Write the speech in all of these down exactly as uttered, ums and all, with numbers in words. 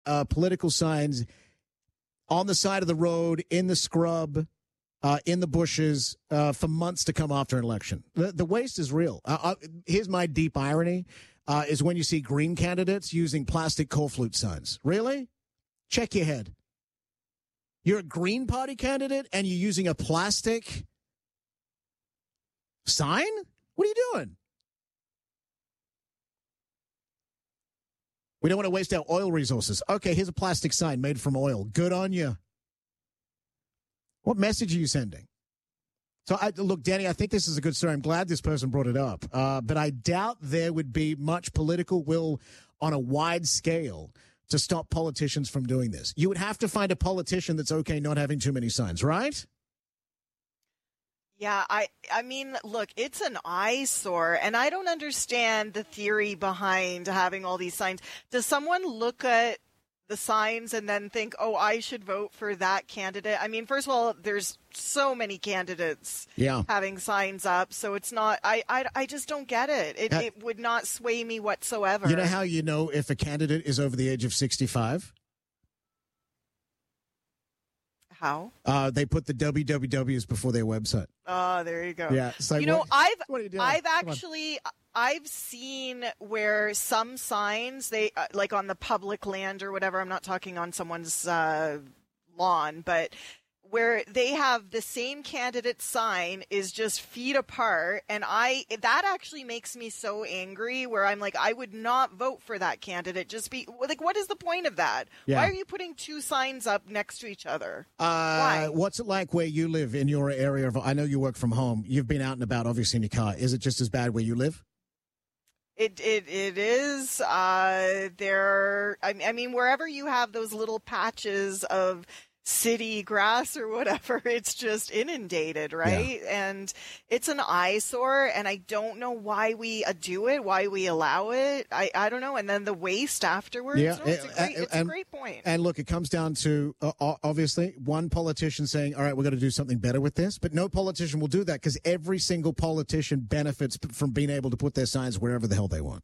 uh, political signs on the side of the road, in the scrub, uh, in the bushes uh, for months to come after an election. The, the waste is real. Uh, uh, here's my deep irony, uh, is when you see Green candidates using plastic coal flute signs. Really? Check your head. You're a Green Party candidate and you're using a plastic sign? What are you doing? We don't want to waste our oil resources. Okay, here's a plastic sign made from oil. Good on you. What message are you sending? So, I, look, Danny, I think this is a good story. I'm glad this person brought it up. Uh, but I doubt there would be much political will on a wide scale to stop politicians from doing this. You would have to find a politician that's okay not having too many signs, right? Yeah, I I mean, look, it's an eyesore, and I don't understand the theory behind having all these signs. Does someone look at the signs and then think, oh, I should vote for that candidate? I mean, first of all, there's so many candidates yeah. having signs up, so it's not, I, I, I just don't get it. It, uh, it would not sway me whatsoever. You know how you know if a candidate is over the age of sixty-five? How? Uh, they put the W W Ws before their website. Oh, there you go. Yeah, it's like, you know, what, I've what are you doing? I've actually I've seen where some signs they uh, like on the public land or whatever. I'm not talking on someone's uh, lawn, but where they have the same candidate sign is just feet apart, and I that actually makes me so angry where I'm like, I would not vote for that candidate. Just be like, what is the point of that? Yeah. Why are you putting two signs up next to each other? Uh, Why? What's it like where you live in your area of? I know you work from home. You've been out and about, obviously, in your car. Is it just as bad where you live? It it it is. Uh, there. I, I mean, wherever you have those little patches of city grass or whatever, it's just inundated, right? Yeah. And it's an eyesore, and I don't know why we uh, do it, why we allow it. I, I don't know. And then the waste afterwards. Yeah, no, it's, a great, it's and, a great point. And look, it comes down to, uh, obviously, one politician saying, all right, we're going to do something better with this. But no politician will do that because every single politician benefits from being able to put their signs wherever the hell they want.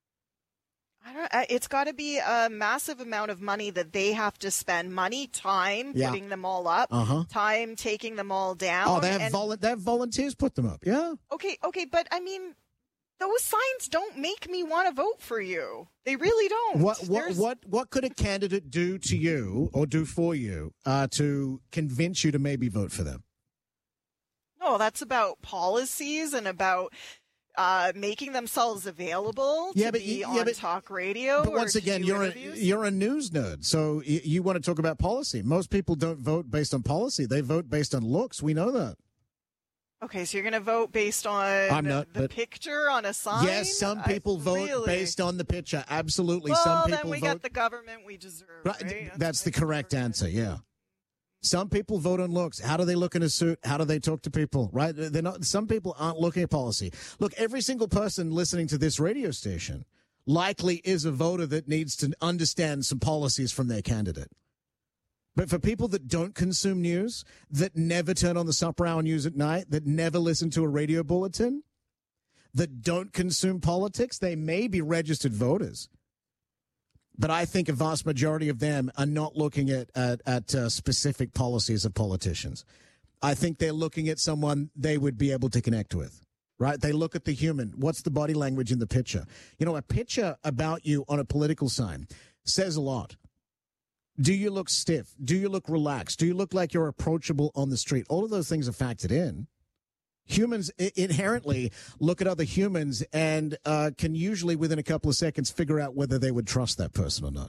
I don't, it's got to be a massive amount of money that they have to spend. Money, time, yeah. putting them all up, uh-huh. time taking them all down. Oh, they have, and, volu- they have volunteers put them up, yeah. Okay, okay, but I mean, those signs don't make me want to vote for you. They really don't. What what what, what could a candidate do to you or do for you uh, to convince you to maybe vote for them? No, that's about policies and about Uh, making themselves available to yeah, but, be yeah, on but, talk radio. But once again, you're a, you're a news nerd, so you, you want to talk about policy. Most people don't vote based on policy; they vote based on looks. We know that. Okay, so you're going to vote based on I'm not, the but, picture on a sign? Yes, some people I, vote really? based on the picture. Absolutely, well, some people then we vote. get the government we deserve. Right? Right? That's, That's the correct answer. Yeah. Some people vote on looks. How do they look in a suit? How do they talk to people? Right? They're not. Some people aren't looking at policy. Look, every single person listening to this radio station likely is a voter that needs to understand some policies from their candidate. But for people that don't consume news, that never turn on the supper hour news at night, that never listen to a radio bulletin, that don't consume politics, they may be registered voters. But I think a vast majority of them are not looking at at, at uh, specific policies of politicians. I think they're looking at someone they would be able to connect with, right? They look at the human. What's the body language in the picture? You know, a picture about you on a political sign says a lot. Do you look stiff? Do you look relaxed? Do you look like you're approachable on the street? All of those things are factored in. Humans inherently look at other humans and uh, can usually, within a couple of seconds, figure out whether they would trust that person or not.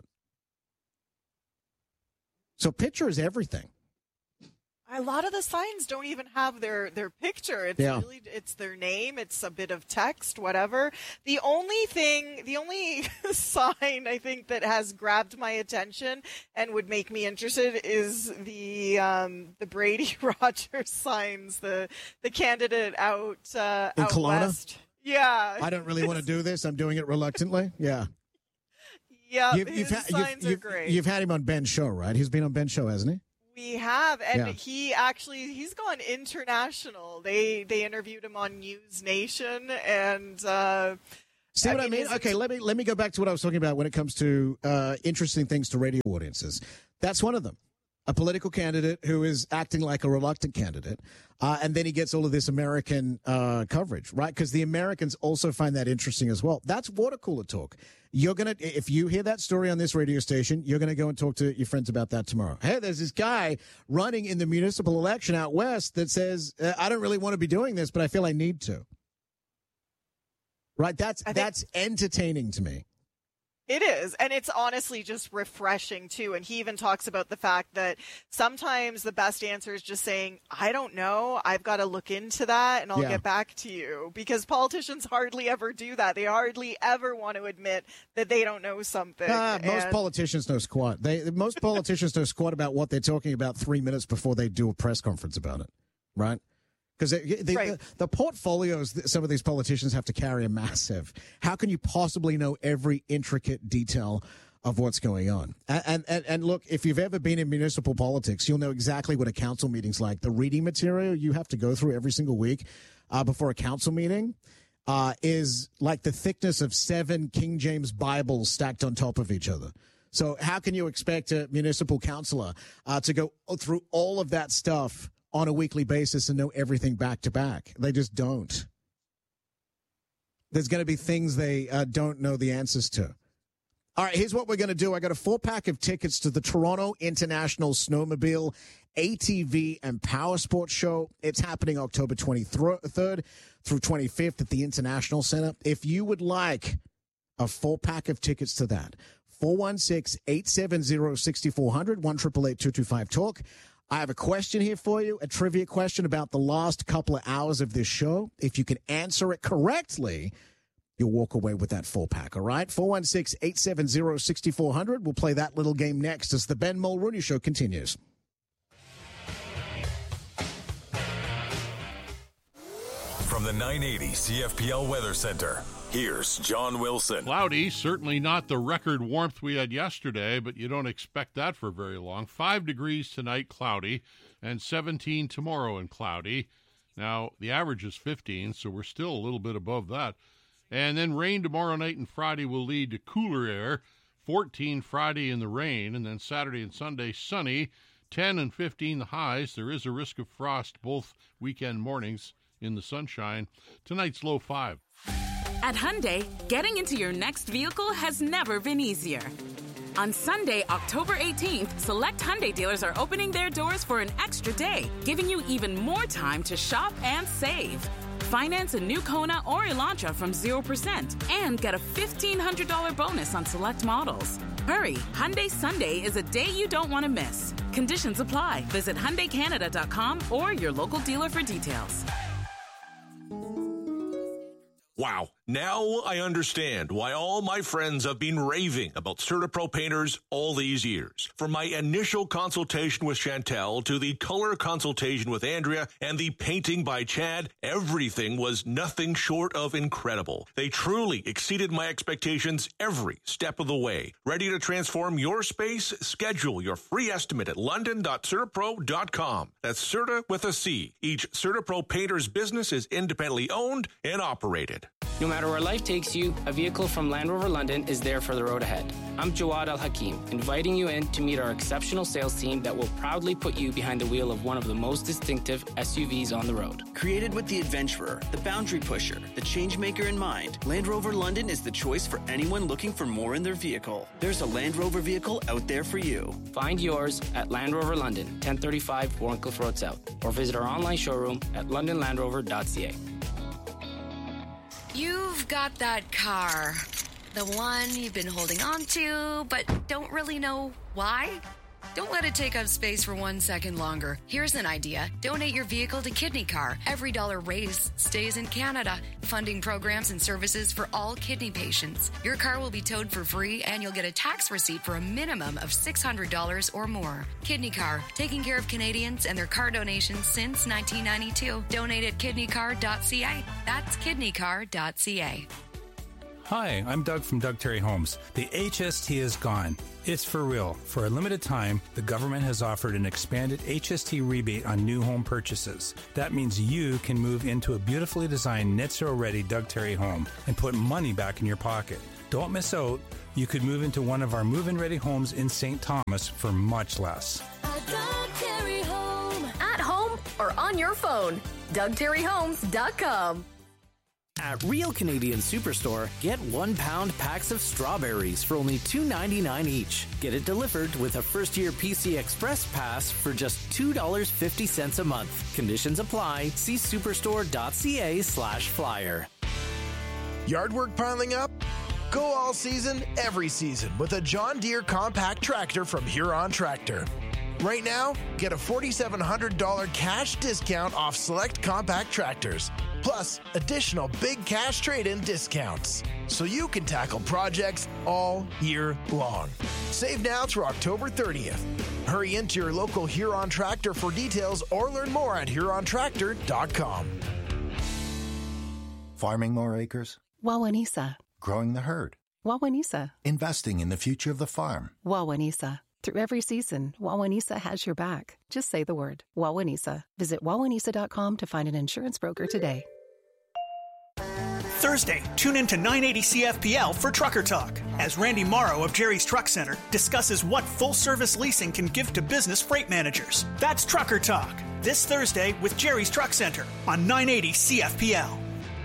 So picture is everything. A lot of the signs don't even have their, their picture. It's yeah. really, it's their name. It's a bit of text, whatever. The only thing, the only sign I think that has grabbed my attention and would make me interested is the, um, the Brady Rogers signs, the, the candidate out, uh, in out Kelowna? west. Yeah. I don't really want to do this. I'm doing it reluctantly. Yeah. Yeah. You've, his you've, ha- signs you've, are great. You've had him on Ben's show, right? He's been on Ben's show, hasn't he? We have, and yeah. he actually, he's gone international. They they interviewed him on News Nation, and uh, See what I mean? I mean Okay, let me let me go back to what I was talking about when it comes to uh, interesting things to radio audiences. That's one of them. A political candidate who is acting like a reluctant candidate, uh, and then he gets all of this American uh, coverage, right? Because the Americans also find that interesting as well. That's water cooler talk. You're gonna, if you hear that story on this radio station, you're gonna go and talk to your friends about that tomorrow. Hey, there's this guy running in the municipal election out west that says, uh, "I don't really want to be doing this, but I feel I need to." Right? That's think- that's entertaining to me. It is. And it's honestly just refreshing, too. And he even talks about the fact that sometimes the best answer is just saying, I don't know. I've got to look into that and I'll Yeah. get back to you. Because politicians hardly ever do that. They hardly ever want to admit that they don't know something. Uh, most and- politicians know squat. They Most politicians know squat about what they're talking about three minutes before they do a press conference about it. Right? Because the, Right. the, the portfolios that some of these politicians have to carry are massive. How can you possibly know every intricate detail of what's going on? And, and, and look, if you've ever been in municipal politics, you'll know exactly what a council meeting's like. The reading material you have to go through every single week uh, before a council meeting uh, is like the thickness of seven King James Bibles stacked on top of each other. So how can you expect a municipal councillor uh, to go through all of that stuff on a weekly basis and know everything back to back? They just don't. There's going to be things they uh, don't know the answers to. All right, here's what we're going to do. I got a four pack of tickets to the Toronto International Snowmobile, A T V, and Power Sports Show. It's happening October twenty-third through twenty-fifth at the International Center. If you would like a four pack of tickets to that, four one six, eight seven zero, six four zero zero, one eight eight eight, two two five, talk. I have a question here for you, a trivia question about the last couple of hours of this show. If you can answer it correctly, you'll walk away with that four pack, all right? four one six, eight seven zero, six four zero zero. We'll play that little game next as the Ben Mulrooney Show continues. From the nine eighty C F P L Weather Center, here's John Wilson. Cloudy, certainly not the record warmth we had yesterday, but you don't expect that for very long. Five degrees tonight, cloudy, and seventeen tomorrow and cloudy. Now, the average is fifteen, so we're still a little bit above that. And then rain tomorrow night and Friday will lead to cooler air. fourteen Friday in the rain, and then Saturday and Sunday sunny. ten and fifteen the highs. There is a risk of frost both weekend mornings in the sunshine. Tonight's low five. At Hyundai, getting into your next vehicle has never been easier. On Sunday, October eighteenth, select Hyundai dealers are opening their doors for an extra day, giving you even more time to shop and save. Finance a new Kona or Elantra from zero percent and get a fifteen hundred dollars bonus on select models. Hurry, Hyundai Sunday is a day you don't want to miss. Conditions apply. Visit Hyundai Canada dot com or your local dealer for details. Wow. Now I understand why all my friends have been raving about CertaPro painters all these years. From my initial consultation with Chantel to the color consultation with Andrea and the painting by Chad, everything was nothing short of incredible. They truly exceeded my expectations every step of the way. Ready to transform your space? Schedule your free estimate at london dot certapro dot com. That's Certa with a C. Each CertaPro painter's business is independently owned and operated. No matter where life takes you, a vehicle from Land Rover London is there for the road ahead. I'm Jawad Al-Hakim, inviting you in to meet our exceptional sales team that will proudly put you behind the wheel of one of the most distinctive S U Vs on the road. Created with the adventurer, the boundary pusher, the change maker in mind, Land Rover London is the choice for anyone looking for more in their vehicle. There's a Land Rover vehicle out there for you. Find yours at Land Rover London, ten thirty-five Warncliffe Road South, or visit our online showroom at london land rover dot c a. You've got that car. The one you've been holding on to, but don't really know why? Don't let it take up space for one second longer. Here's an idea. Donate your vehicle to Kidney Car. Every dollar raised stays in Canada, funding programs and services for all kidney patients. Your car will be towed for free, and you'll get a tax receipt for a minimum of six hundred dollars or more. Kidney Car, taking care of Canadians and their car donations since nineteen ninety-two. Donate at kidney car dot c a. That's kidney car dot c a. Hi, I'm Doug from Doug Terry Homes. The H S T is gone. It's for real. For a limited time, the government has offered an expanded H S T rebate on new home purchases. That means you can move into a beautifully designed net zero ready Doug Terry home and put money back in your pocket. Don't miss out. You could move into one of our move-in ready homes in Saint Thomas for much less. A Doug Terry home. At home or on your phone. Doug Terry Homes dot com. At Real Canadian Superstore, get one pound packs of strawberries for only two ninety-nine each. Get it delivered with a first-year P C Express pass for just two dollars and fifty cents a month. Conditions apply. See superstore.ca slash flyer. Yard work piling up? Go all season, every season with a John Deere compact tractor from Huron Tractor. Right now, get a four thousand seven hundred dollars cash discount off select compact tractors, plus additional big cash trade-in discounts, so you can tackle projects all year long. Save now through October thirtieth. Hurry into your local Huron Tractor for details or learn more at huron tractor dot com. Farming more acres? Wawanisa. Growing the herd? Wawanisa. Investing in the future of the farm? Wawanisa. Through every season, Wawanisa has your back. Just say the word, Wawanisa. Visit wawanisa dot com to find an insurance broker today. Thursday, tune in to nine eighty C F P L for Trucker Talk, as Randy Morrow of Jerry's Truck Center discusses what full-service leasing can give to business freight managers. That's Trucker Talk, this Thursday with Jerry's Truck Center on nine eighty C F P L.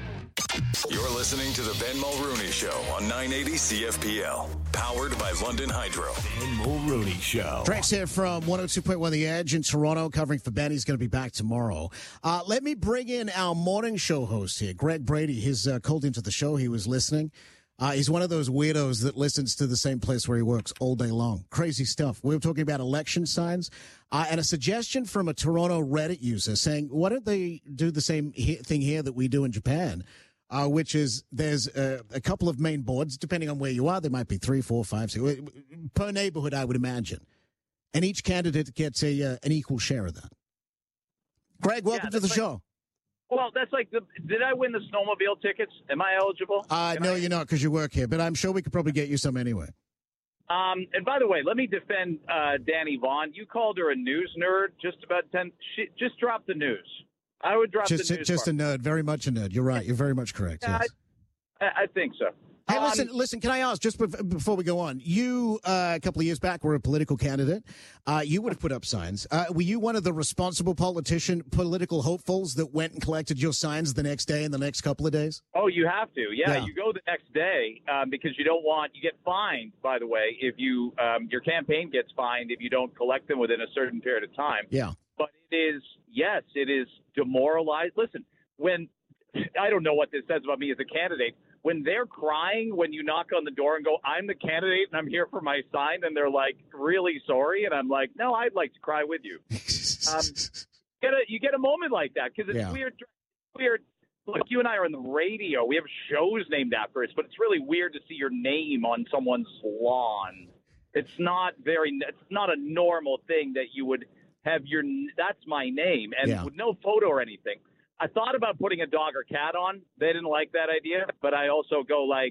You're listening to the Ben Mulrooney Show on nine eighty C F P L, powered by London Hydro. Ben Mulrooney Show. Tracks here from one oh two point one The Edge in Toronto, covering for Ben. He's going to be back tomorrow. Uh, let me bring in our morning show host here, Greg Brady. He's uh, called into the show. He was listening. Uh, he's one of those weirdos that listens to the same place where he works all day long. Crazy stuff. We were talking about election signs uh, and a suggestion from a Toronto Reddit user saying, why don't they do the same he- thing here that we do in Japan? Uh, which is there's uh, a couple of main boards, depending on where you are. There might be three, four, five, six, per neighborhood, I would imagine. And each candidate gets a uh, an equal share of that. Greg, welcome yeah, to the like, show. Well, that's like, the, did I win the snowmobile tickets? Am I eligible? Uh, no, I... you're not, because you work here, but I'm sure we could probably get you some anyway. Um, and by the way, let me defend uh, Danny Vaughn. You called her a news nerd just about ten. She just dropped the news. I would drop just, the news Just part. a nerd, very much a nerd. You're right. You're very much correct. Yeah, yes. I, I think so. Hey, um, listen, listen, can I ask, just before we go on, you, uh, a couple of years back, were a political candidate. Uh, you would have put up signs. Uh, were you one of the responsible politician, political hopefuls that went and collected your signs the next day and the next couple of days? Oh, you have to. Yeah, Yeah. you go the next day um, because you don't want, you get fined, by the way, if you, um, your campaign gets fined if you don't collect them within a certain period of time. Yeah. But it is, yes, it is demoralized. Listen, when, I don't know what this says about me as a candidate, when they're crying, when you knock on the door and go, I'm the candidate and I'm here for my sign, and they're like, really sorry. And I'm like, no, I'd like to cry with you. um, get a, you get a moment like that because it's Yeah. weird. Weird. Look, you and I are on the radio. We have shows named after us, but it's really weird to see your name on someone's lawn. It's not very, it's not a normal thing that you would have your, that's my name, and Yeah. with no photo or anything. I thought about putting a dog or cat on. They didn't like that idea, but I also go like,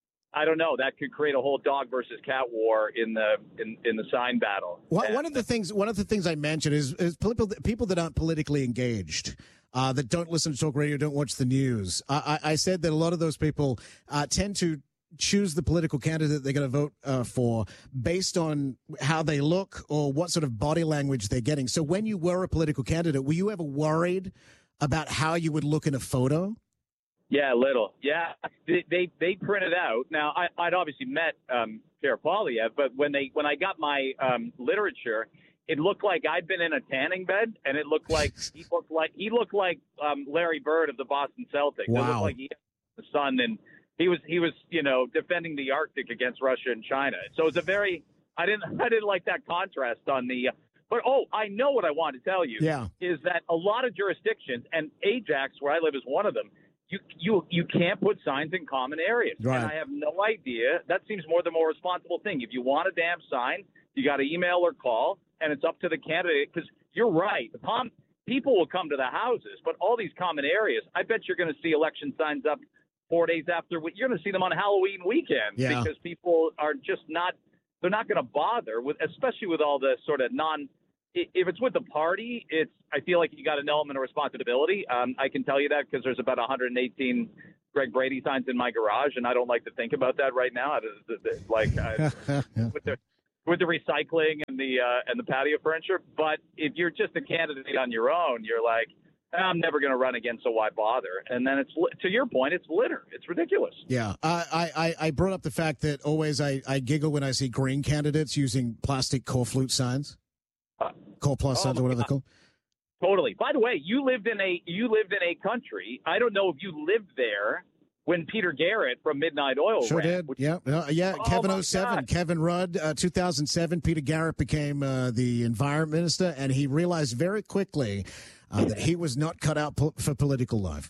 I don't know, that could create a whole dog versus cat war in the in, in the sign battle. One, one of the things, one of the things I mentioned is, is people, people that aren't politically engaged, uh, that don't listen to talk radio, don't watch the news. I, I, I said that a lot of those people uh, tend to choose the political candidate they're going to vote uh, for based on how they look or what sort of body language they're getting. So when you were a political candidate, were you ever worried about how you would look in a photo? Yeah, a little. Yeah, they they, they printed out. Now I, I'd obviously met um, Pierre Poilievre, but when they when I got my um, literature, it looked like I'd been in a tanning bed, and it looked like he looked like he looked like um, Larry Bird of the Boston Celtics. Wow. It looked like he had the sun, and he was he was you know defending the Arctic against Russia and China. So it's a very I didn't I didn't like that contrast on the. Uh, But, oh, I know what I want to tell you Yeah. is that a lot of jurisdictions, and Ajax, where I live, is one of them, you you you can't put signs in common areas. Right. And I have no idea. That seems more the more responsible thing. If you want a damn sign, you got to email or call, and it's up to the candidate. Because you're right. The com- people will come to the houses, but all these common areas, I bet you're going to see election signs up four days after. You're going to see them on Halloween weekend Yeah. because people are just not. They're not going to bother with, especially with all the sort of non. If it's with the party, it's. I feel like you got an element of responsibility. Um, I can tell you that because there's about one hundred eighteen Greg Brady signs in my garage, and I don't like to think about that right now. Like I, with the with the recycling and the uh, and the patio furniture. But if you're just a candidate on your own, you're like, I'm never going to run again, so why bother? And then it's to your point, it's litter. It's ridiculous. Yeah, I, I, I brought up the fact that always I, I giggle when I see green candidates using plastic core flute signs, Uh, core plus oh signs, or my whatever they're God. called. Totally. By the way, you lived in a you lived in a country. I don't know if you lived there when Peter Garrett from Midnight Oil Sure ran. did. Yeah, uh, yeah. Oh, Kevin my oh seven, God. Kevin Rudd, uh, two thousand seven. Peter Garrett became uh, the environment minister, and he realized very quickly uh, that he was not cut out po- for political life.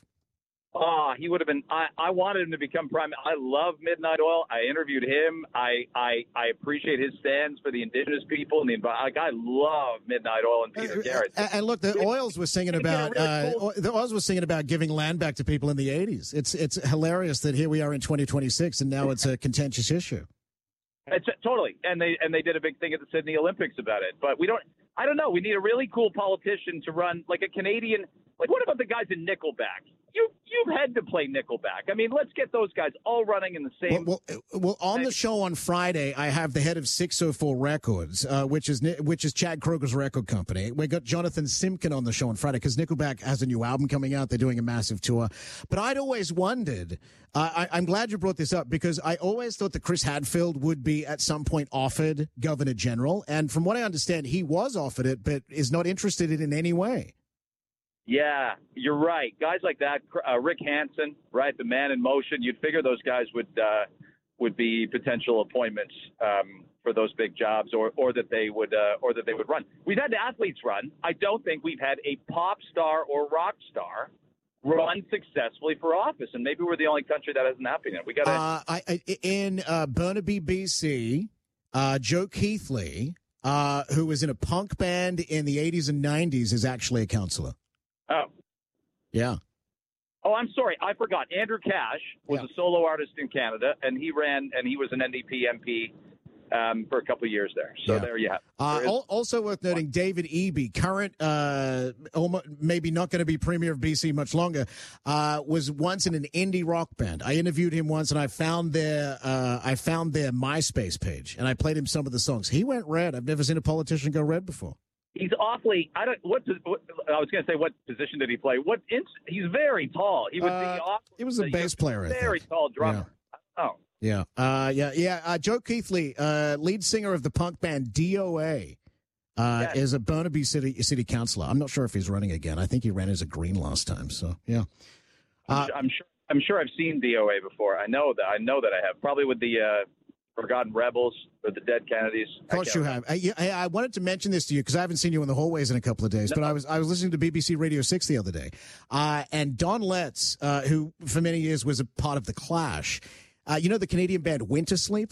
Oh, he would have been. I, I wanted him to become prime. I love Midnight Oil. I interviewed him. I I, I appreciate his stands for the indigenous people and the environment. Like, I love Midnight Oil and Peter Garrett. And, and look, the Oils was singing It's a about really uh, cool- the Oils was singing about giving land back to people in the eighties. It's it's hilarious that here we are in twenty twenty-six, and now it's a contentious issue. It's, totally, and they and they did a big thing at the Sydney Olympics about it. But we don't. I don't know. We need a really cool politician to run, like a Canadian. Like, what about the guys in Nickelback? You you've had to play Nickelback. I mean, let's get those guys all running in the same. Well, well, well, on the show on Friday, I have the head of six oh four Records, uh, which is which is Chad Kroger's record company. We got Jonathan Simkin on the show on Friday because Nickelback has a new album coming out. They're doing a massive tour. But I'd always wondered. Uh, I, I'm glad you brought this up because I always thought that Chris Hadfield would be at some point offered Governor General, and from what I understand, he was offered it, but is not interested in it in any way. Yeah, you're right. Guys like that, uh, Rick Hansen, right, the man in motion. You'd figure those guys would uh, would be potential appointments um, for those big jobs, or or that they would uh, or that they would run. We've had athletes run. I don't think we've had a pop star or rock star run successfully for office, and maybe we're the only country that hasn't happened yet. We got Uh, I, I, in uh, Burnaby, B C, uh, Joe Keithley, uh, who was in a punk band in the eighties and nineties, is actually a counselor. Oh. Yeah. Oh, I'm sorry. I forgot. Andrew Cash was a solo artist in Canada, and he ran, and he was an N D P M P um, for a couple of years there. So Yeah. there you have it. Uh, There is- al- also worth noting, David Eby, current, uh, almost, maybe not going to be premier of B C much longer, uh, was once in an indie rock band. I interviewed him once, and I found their uh, I found their MySpace page, and I played him some of the songs. He went red. I've never seen a politician go red before. He's awfully. I don't. What, what I was going to say. What position did he play? What? Ins, he's very tall. He would Uh, be awful. he was a bass player, I Very tall drummer. Oh. Yeah, uh, yeah, yeah. Uh, Joe Keithley, uh, lead singer of the punk band D O A, uh, Yes. is a Burnaby City city councilor. I'm not sure if he's running again. I think he ran as a Green last time. So yeah. I'm, I'm sure. I'm sure I've seen D O A before. I know that. I know that I have. Probably with the uh, Forgotten Rebels or the Dead Kennedys. Of course you have. I, yeah, I, I wanted to mention this to you because I haven't seen you in the hallways in a couple of days. But I was I was listening to B B C Radio Six the other day, uh, and Don Letts, uh, who for many years was a part of the Clash. Uh, you know the Canadian band Winter Sleep?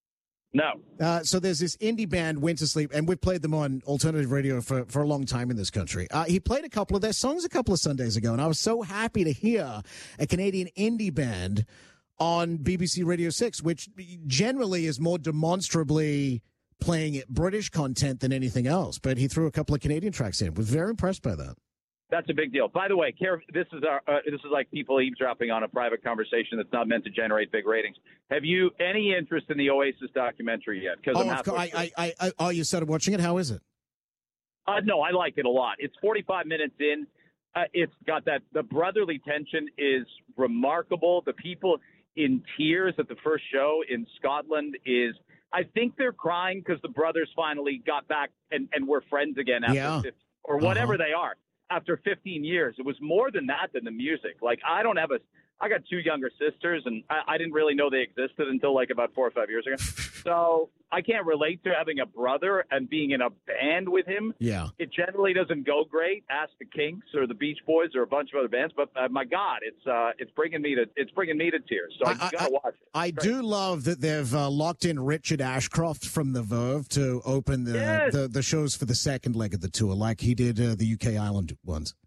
No. Uh, so there's this indie band, Winter Sleep, and we've played them on alternative radio for, for a long time in this country. Uh, he played a couple of their songs a couple of Sundays ago, and I was so happy to hear a Canadian indie band on B B C Radio six, which generally is more demonstrably playing British content than anything else. But he threw a couple of Canadian tracks in. Was very impressed by that. That's a big deal. By the way, care, this is our uh, this is like people eavesdropping on a private conversation that's not meant to generate big ratings. Have you any interest in the Oasis documentary yet? Because Oh, I'm of halfway course. through. I, I, I, oh, you started watching it? How is it? Uh, no, I like it a lot. It's forty-five minutes in. Uh, it's got that the brotherly tension is remarkable. The people in tears at the first show in Scotland is. I think they're crying because the brothers finally got back and, and were friends again after Yeah. fifty, or whatever Uh-huh. they are after fifteen years. It was more than that than the music. Like I don't have a. I got two younger sisters, and I, I didn't really know they existed until like about four or five years ago. So I can't relate to having a brother and being in a band with him. Yeah. It generally doesn't go great. Ask the Kinks or the Beach Boys or a bunch of other bands. But uh, my God, it's uh, it's bringing me to it's bringing me to tears. So I, I- you gotta watch it. I do love that they've uh, locked in Richard Ashcroft from the Verve to open the, Yes. the the shows for the second leg of the tour, like he did uh, the U K Island ones.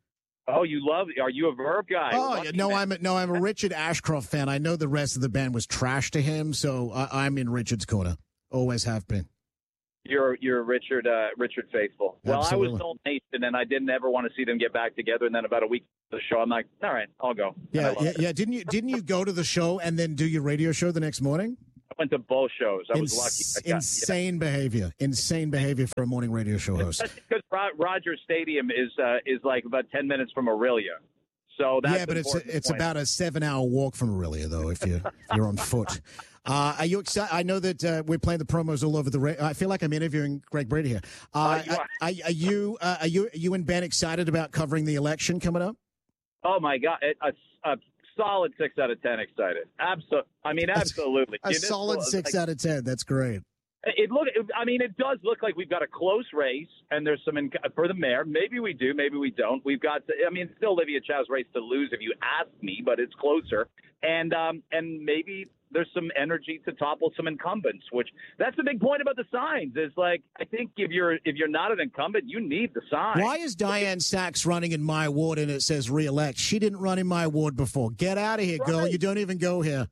Oh, you love? Are you a Verve guy? Oh, Lucky no, man. I'm a, no, I'm a Richard Ashcroft fan. I know the rest of the band was trash to him, so I, I'm in Richard's corner. Always have been. You're you're Richard uh, Richard faithful. Well, Absolutely. I was Soul Nation, and I didn't ever want to see them get back together. And then about a week of the show, I'm like, all right, I'll go. And I Yeah, loved yeah, it. yeah. Didn't you didn't you go to the show and then do your radio show the next morning? I went to both shows. I was Ins- lucky. I got- insane behavior. Insane behavior for a morning radio show host. That's because Ro- Rogers Stadium is uh, is like about ten minutes from Aurelia. So that's yeah, but it's important it's point. about a seven hour walk from Aurelia, though. If you if you're on foot, uh, are you excited? I know that uh, we're playing the promos all over the. Ra- I feel like I'm interviewing Greg Brady here. Uh, Uh, you are, are. are, are you uh, are you are you and Ben excited about covering the election coming up? Oh my God, a, a solid six out of ten excited. Absolutely. I mean, absolutely. A Municipal- solid six like, out of ten. That's great. It look. I mean, it does look like we've got a close race, and there's some in, for the mayor. Maybe we do, maybe we don't. We've got. I mean, it's still Olivia Chow's race to lose, if you ask me, but it's closer. And um, and maybe there's some energy to topple some incumbents. Which that's the big point about the signs. Is like I think if you're if you're not an incumbent, you need the sign. Why is Diane Sachs running in my ward and it says re-elect? She didn't run in my ward before. Get out of here, girl. Right. You don't even go here.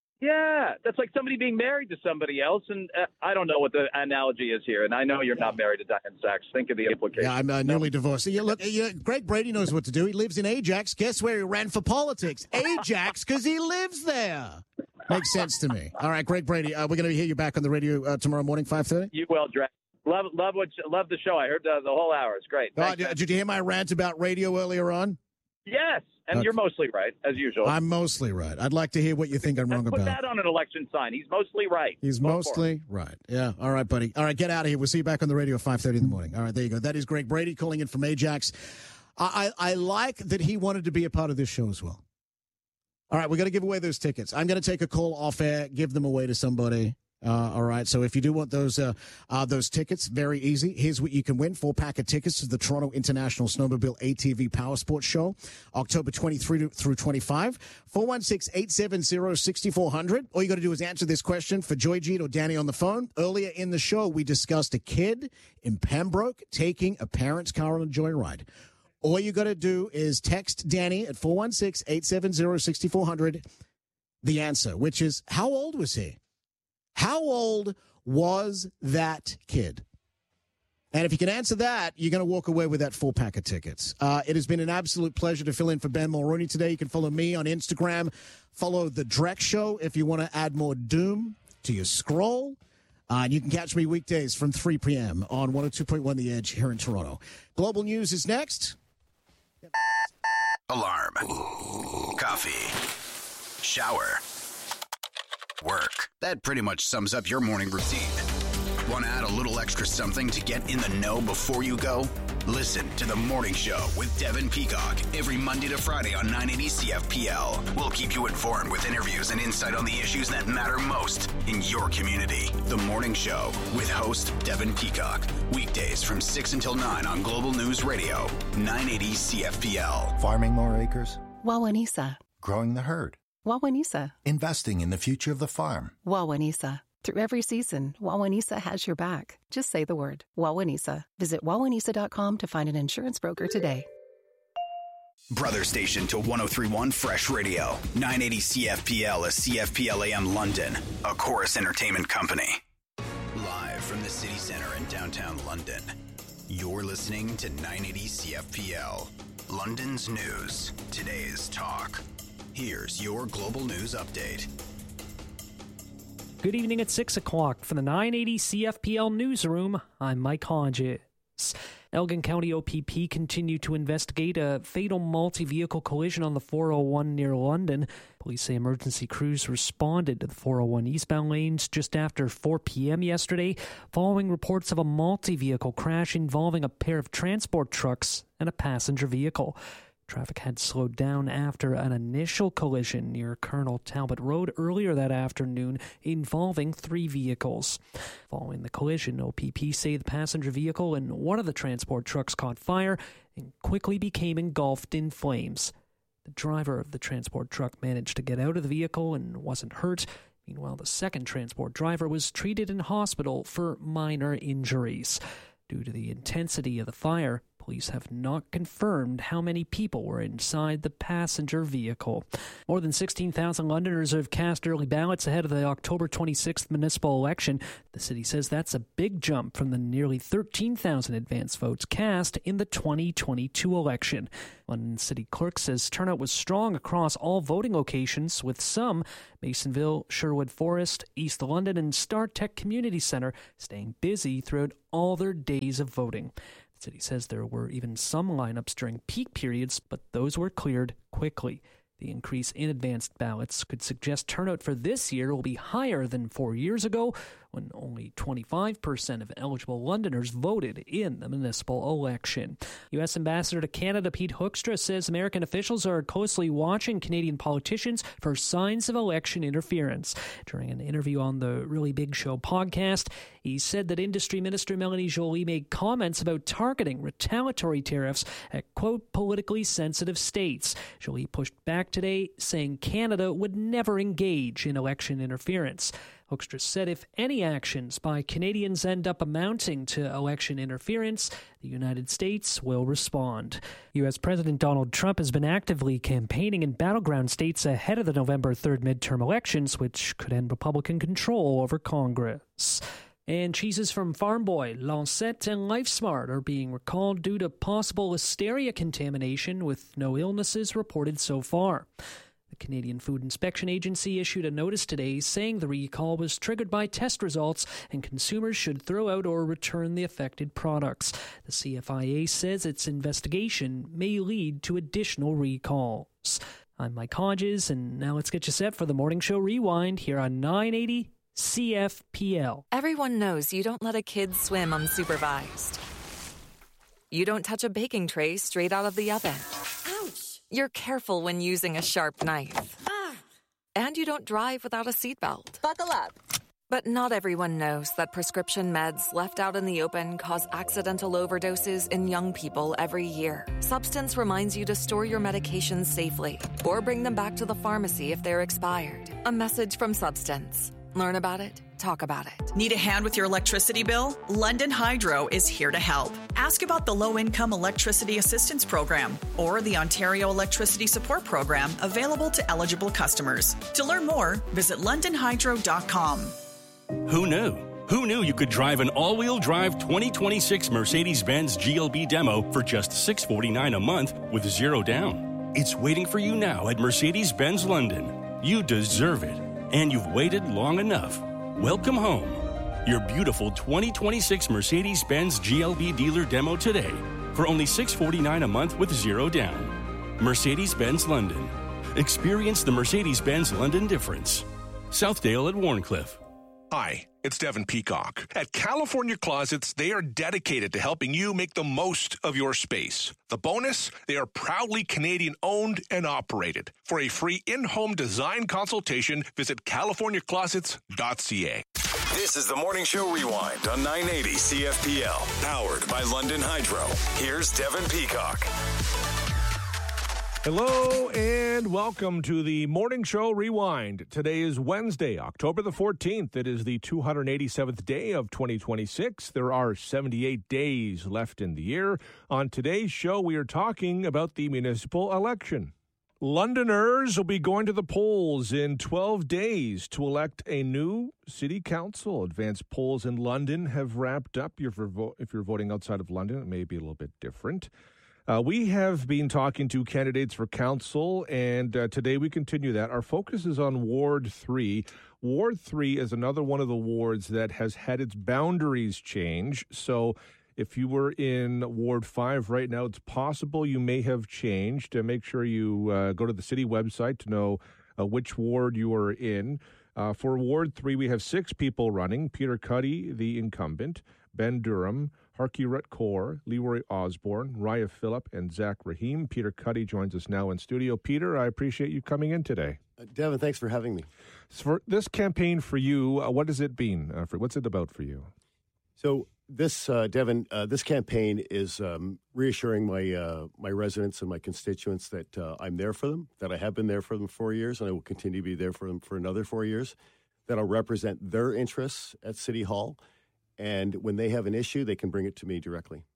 Yeah, that's like somebody being married to somebody else, and uh, I don't know what the analogy is here. And I know you're not married to Diane Sachs. Think of the implications. Yeah, I'm uh, newly divorced. Yeah, look, yeah, Greg Brady knows what to do. He lives in Ajax. Guess where he ran for politics? Ajax, because he lives there. Makes sense to me. All right, Greg Brady, uh, we're going to hear you back on the radio uh, tomorrow morning, five thirty. You well, Drake. Love, love what, love the show. I heard uh, the whole hour. It's great. Uh, Thanks, did, man. did you hear my rant about radio earlier on? Yes, and Okay. you're mostly right as usual. I'm mostly right. I'd like to hear what you think I'm wrong Put about. that on an election sign. He's mostly right. He's Vote for him. mostly right. Yeah. All right, buddy. All right, get out of here. We'll see you back on the radio at five thirty in the morning. All right, there you go. That is Greg Brady calling in from Ajax. I, I, I like that he wanted to be a part of this show as well. All right, we're going to give away those tickets. I'm going to take a call off air, give them away to somebody. Uh, all right, so if you do want those uh, uh, those tickets, very easy. Here's what you can win. Four pack of tickets to the Toronto International Snowmobile A T V Power Sports Show, October twenty-third through twenty-fifth. four one six, eight seven zero, six four zero zero. All you got to do is answer this question for Joy Jeet or Danny on the phone. Earlier in the show, we discussed a kid in Pembroke taking a parent's car on a joyride. All you got to do is text Danny at four one six, eight seven zero, six four zero zero the answer, which is, how old was he? How old was that kid? And if you can answer that, you're going to walk away with that full pack of tickets. Uh, it has been an absolute pleasure to fill in for Ben Mulrooney today. You can follow me on Instagram. Follow The Drex Show if you want to add more doom to your scroll. Uh, and you can catch me weekdays from three p.m. on one oh two point one The Edge here in Toronto. Global News is next. Alarm. Coffee. Shower. Work. That pretty much sums up your morning routine. Want to add a little extra something to get in the know before you go? Listen to The Morning Show with Devin Peacock every Monday to Friday on nine eighty C F P L. We'll keep you informed with interviews and insight on the issues that matter most in your community. The Morning Show with host Devin Peacock. Weekdays from six until nine on Global News Radio, nine eighty C F P L. Farming more acres, Wawanisa. growing the herd, Wawanisa. investing in the future of the farm. Wawanisa. Through every season, Wawanisa has your back. Just say the word, Wawanisa. Visit wawanisa dot com to find an insurance broker today. Brother station to one oh three point one Fresh Radio, nine eighty C F P L, a C F P L A M London, a Chorus Entertainment company. Live from the city center in downtown London, you're listening to nine eighty C F P L, London's news, today's talk. Here's your global news update. Good evening at six o'clock from the nine eighty C F P L newsroom. I'm Mike Hodges. Elgin County O P P continued to investigate a fatal multi-vehicle collision on the four oh one near London. Police say emergency crews responded to the four oh one eastbound lanes just after four p.m. yesterday, following reports of a multi-vehicle crash involving a pair of transport trucks and a passenger vehicle. Traffic had slowed down after an initial collision near Colonel Talbot Road earlier that afternoon involving three vehicles. Following the collision, O P P say the passenger vehicle and one of the transport trucks caught fire and quickly became engulfed in flames. The driver of the transport truck managed to get out of the vehicle and wasn't hurt. Meanwhile, the second transport driver was treated in hospital for minor injuries. Due to the intensity of the fire, police Police have not confirmed how many people were inside the passenger vehicle. More than sixteen thousand Londoners have cast early ballots ahead of the October twenty-sixth municipal election. The city says that's a big jump from the nearly thirteen thousand advance votes cast in the twenty twenty-two election. London City Clerk says turnout was strong across all voting locations, with some, Masonville, Sherwood Forest, East London, and StarTech Community Centre, staying busy throughout all their days of voting. The city says there were even some lineups during peak periods, but those were cleared quickly. The increase in advanced ballots could suggest turnout for this year will be higher than four years ago, when only twenty-five percent of eligible Londoners voted in the municipal election. U S Ambassador to Canada Pete Hoekstra says American officials are closely watching Canadian politicians for signs of election interference. During an interview on the Really Big Show podcast, he said that Industry Minister Melanie Joly made comments about targeting retaliatory tariffs at, quote, politically sensitive states. Joly pushed back today, saying Canada would never engage in election interference. Hoekstra said if any actions by Canadians end up amounting to election interference, the United States will respond. U S President Donald Trump has been actively campaigning in battleground states ahead of the November third midterm elections, which could end Republican control over Congress. And cheeses from Farm Boy, Lancette, and LifeSmart are being recalled due to possible listeria contamination, with no illnesses reported so far. The Canadian Food Inspection Agency issued a notice today saying the recall was triggered by test results and consumers should throw out or return the affected products. The C F I A says its investigation may lead to additional recalls. I'm Mike Hodges, and now let's get you set for the Morning Show Rewind here on nine eighty C F P L. Everyone knows you don't let a kid swim unsupervised. You don't touch a baking tray straight out of the oven. Ouch! You're careful when using a sharp knife. Ah. And you don't drive without a seatbelt. Buckle up. But not everyone knows that prescription meds left out in the open cause accidental overdoses in young people every year. Substance reminds you to store your medications safely or bring them back to the pharmacy if they're expired. A message from Substance. Learn about it. Talk about it. Need a hand with your electricity bill? London Hydro is here to help. Ask about the Low-Income Electricity Assistance Program or the Ontario Electricity Support Program available to eligible customers. To learn more, visit london hydro dot com. Who knew? Who knew you could drive an all-wheel drive twenty twenty-six Mercedes-Benz G L B demo for just six hundred forty-nine dollars a month with zero down? It's waiting for you now at Mercedes-Benz London. You deserve it, and you've waited long enough. Welcome home. Your beautiful twenty twenty-six Mercedes-Benz G L B dealer demo today for only six hundred forty-nine dollars a month with zero down. Mercedes-Benz London. Experience the Mercedes-Benz London difference. Southdale at Warncliffe. Hi, it's Devin Peacock. At California Closets, they are dedicated to helping you make the most of your space. The bonus, they are proudly Canadian-owned and operated. For a free in-home design consultation, visit california closets dot c a. This is the Morning Show Rewind on nine eighty C F P L, powered by London Hydro. Here's Devin Peacock. Hello and welcome to the Morning Show Rewind. Today is Wednesday, October the fourteenth. It is the two hundred eighty-seventh day of twenty twenty-six. There are seventy-eight days left in the year. On today's show, we are talking about the municipal election. Londoners will be going to the polls in twelve days to elect a new city council. Advanced polls in London have wrapped up. If you're, vo- if you're voting outside of London, it may be a little bit different. Uh, we have been talking to candidates for council, and uh, today we continue that. Our focus is on Ward three. Ward three is another one of the wards that has had its boundaries change. So if you were in Ward five right now, it's possible you may have changed. Uh, make sure you uh, go to the city website to know uh, which ward you are in. Uh, for Ward three, we have six people running. Peter Cuddy, the incumbent, Ben Durham, Harky Rutcore, Leroy Osborne, Raya Phillip, and Zach Rahim. Peter Cuddy joins us now in studio. Peter, I appreciate you coming in today. Uh, Devin, thanks for having me. So for this campaign for you, uh, what has it been? Uh, for, what's it about for you? So this, uh, Devin, uh, this campaign is um, reassuring my uh, my residents and my constituents that uh, I'm there for them, that I have been there for them for four years, and I will continue to be there for them for another four years, that I'll represent their interests at City Hall. And when they have an issue, they can bring it to me directly.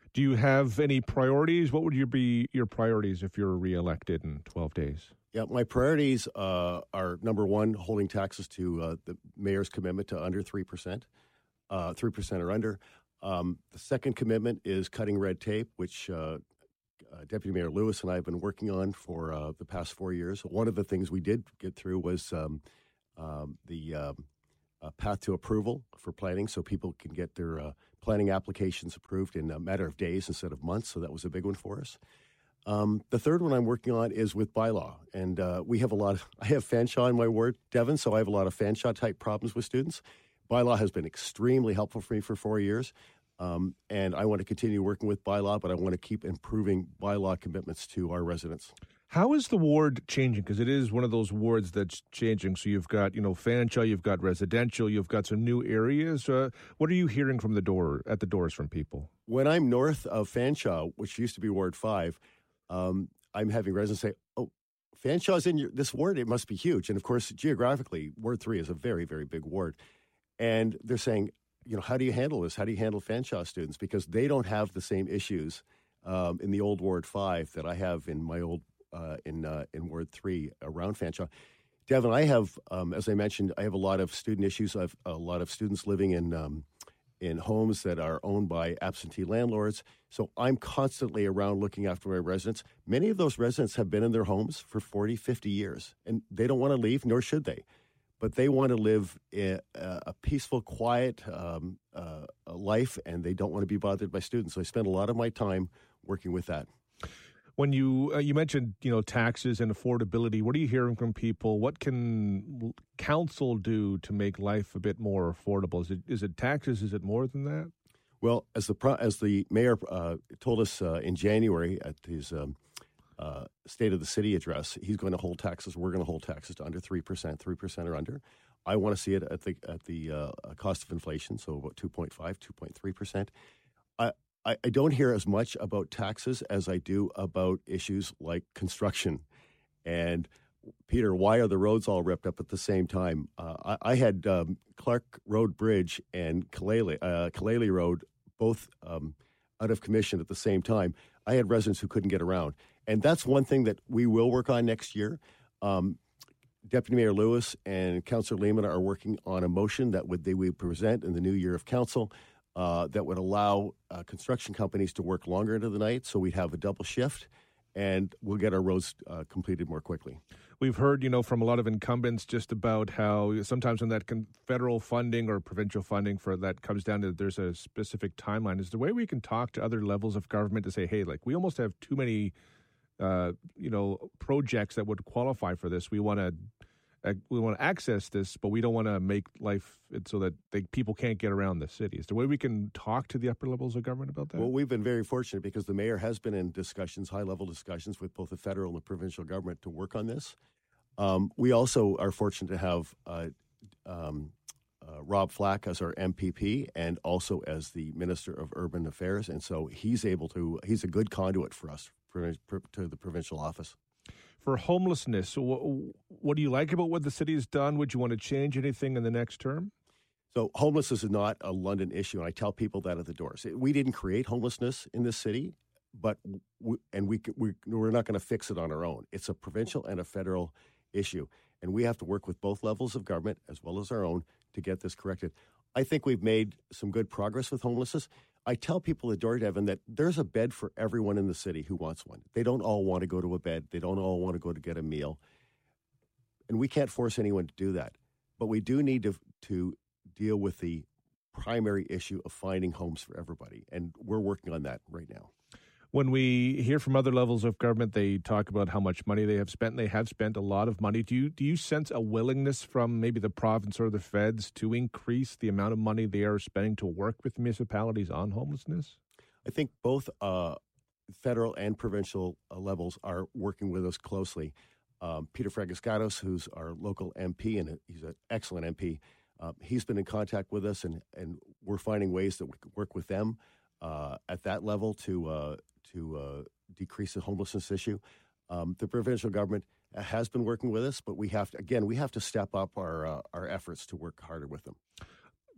Do you have any priorities? What would your be your priorities if you're reelected in twelve days? Yeah, my priorities uh, are, number one, holding taxes to uh, the mayor's commitment to under three percent, uh, three percent or under. Um, the second commitment is cutting red tape, which uh, uh, Deputy Mayor Lewis and I have been working on for uh, the past four years. One of the things we did get through was um, um, the um, uh, path to approval for planning, so people can get their uh, planning applications approved in a matter of days instead of months. So that was a big one for us. Um, the third one I'm working on is with bylaw, and uh, we have a lot of, I have Fanshawe in my ward, Devon, so I have a lot of Fanshawe type problems with students. Bylaw has been extremely helpful for me for four years, um, and I want to continue working with bylaw, but I want to keep improving bylaw commitments to our residents. How is the ward changing? Because it is one of those wards that's changing. So you've got, you know, Fanshawe, you've got residential, you've got some new areas. Uh, what are you hearing from the door, at the doors from people? When I'm north of Fanshawe, which used to be Ward five, Um, I'm having residents say, oh, Fanshaw's in your, this ward, it must be huge. And of course, geographically, Ward three is a very, very big ward. And they're saying, you know, how do you handle this? How do you handle Fanshawe students? Because they don't have the same issues um, in the old Ward five that I have in my old, uh, in uh, in Ward three around Fanshawe. Devin, I have, um, as I mentioned, I have a lot of student issues. I have a lot of students living in um, in homes that are owned by absentee landlords. So I'm constantly around looking after my residents. Many of those residents have been in their homes for forty, fifty years, and they don't want to leave, nor should they. But they want to live a, a peaceful, quiet um, uh, life, and they don't want to be bothered by students. So I spend a lot of my time working with that. When you uh, you mentioned, you know, taxes and affordability, what are you hearing from people? What can council do to make life a bit more affordable? Is it is it taxes? Is it more than that? Well, as the pro- as the mayor uh, told us uh, in January at his um, uh, State of the City address, he's going to hold taxes. We're going to hold taxes to under three percent, three percent or under. I want to see it at the at the uh, cost of inflation, so about two point five, two point three percent. I. I don't hear as much about taxes as I do about issues like construction. And, Peter, why are the roads all ripped up at the same time? Uh, I, I had um, Clark Road Bridge and Kalele, uh, Kalele Road both um, out of commission at the same time. I had residents who couldn't get around. And that's one thing that we will work on next year. Um, Deputy Mayor Lewis and Councillor Lehman are working on a motion that would they would present in the new year of council. Uh, that would allow uh, construction companies to work longer into the night, so we'd have a double shift, and we'll get our roads uh, completed more quickly. We've heard, you know, from a lot of incumbents just about how sometimes when that con- federal funding or provincial funding for that comes down to there's a specific timeline. Is there a way we can talk to other levels of government to say, hey, like we almost have too many, uh, you know, projects that would qualify for this. We want to Uh, we want to access this, but we don't want to make life so that they, people can't get around the city. Is there a way we can talk to the upper levels of government about that? Well, we've been very fortunate because the mayor has been in discussions, high-level discussions with both the federal and the provincial government to work on this. Um, we also are fortunate to have uh, um, uh, Rob Flack as our M P P and also as the Minister of Urban Affairs, and so he's able to, he's a good conduit for us to the provincial office. For homelessness, what, what do you like about what the city has done? Would you want to change anything in the next term? So homelessness is not a London issue, and I tell people that at the doors. We didn't create homelessness in this city, but we, and we, we, we're not going to fix it on our own. It's a provincial and a federal issue, and we have to work with both levels of government as well as our own to get this corrected. I think we've made some good progress with homelessness. I tell people at door, Devin, that there's a bed for everyone in the city who wants one. They don't all want to go to a bed. They don't all want to go to get a meal. And we can't force anyone to do that. But we do need to, to deal with the primary issue of finding homes for everybody. And we're working on that right now. When we hear from other levels of government, they talk about how much money they have spent. They have spent a lot of money. Do you do you sense a willingness from maybe the province or the feds to increase the amount of money they are spending to work with municipalities on homelessness? I think both uh, federal and provincial uh, levels are working with us closely. Um, Peter Fragiscatos, who's our local M P, and he's an excellent M P, uh, he's been in contact with us, and, and we're finding ways that we can work with them uh, at that level to uh, to uh, decrease the homelessness issue. Um, the provincial government has been working with us, but we have to, again, we have to step up our uh, our efforts to work harder with them.